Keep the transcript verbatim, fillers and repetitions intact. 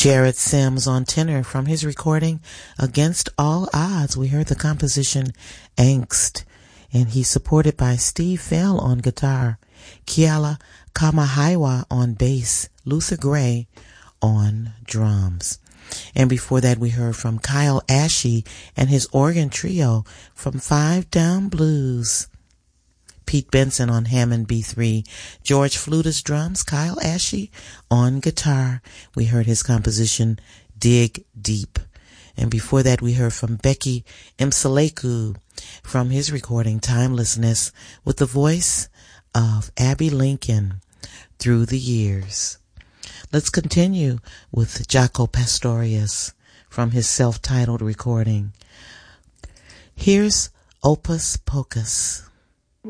Jared Sims on tenor from his recording Against All Odds. We heard the composition Angst, and he's supported by Steve Fell on guitar, Keala Kamahaiwa on bass, Luther Gray on drums. And before that we heard from Kyle Ashe and his organ trio from Five Down Blues. Pete Benson on Hammond B three, George Flutis drums, Kyle Ashe on guitar. We heard his composition Dig Deep. And before that we heard from Becky Mseleku from his recording Timelessness with the voice of Abby Lincoln, Through the Years. Let's continue with Jaco Pastorius from his self-titled recording. Here's Opus Pocus.